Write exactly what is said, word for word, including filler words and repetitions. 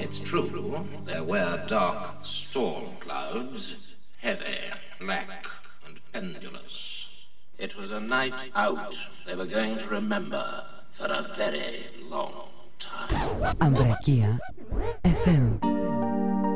It's true, there were dark storm clouds, heavy, black, and pendulous. It was a night out they were going to remember for a very long time. Ambrakia εφ εμ